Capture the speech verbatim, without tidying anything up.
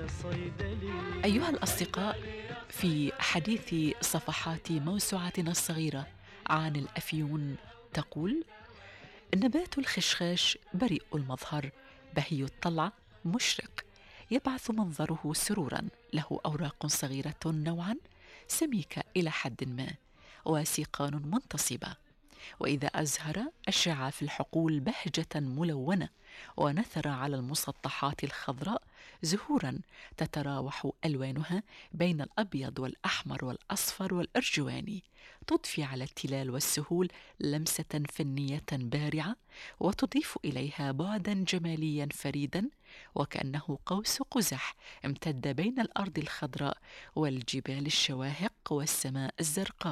أيها الأصدقاء، في حديث صفحات موسوعتنا الصغيرة عن الأفيون تقول: النبات الخشخاش بريء المظهر، بهي الطلعة، مشرق، يبعث منظره سرورا، له أوراق صغيرة نوعا، سميكة إلى حد ما، وسيقان منتصبة، وإذا أزهر أشع في الحقول بهجة ملونة، ونثر على المسطحات الخضراء زهورا تتراوح ألوانها بين الأبيض والأحمر والأصفر والأرجواني، تضفي على التلال والسهول لمسة فنية بارعة، وتضيف إليها بعدا جماليا فريدا، وكأنه قوس قزح امتد بين الأرض الخضراء والجبال الشواهق والسماء الزرقاء.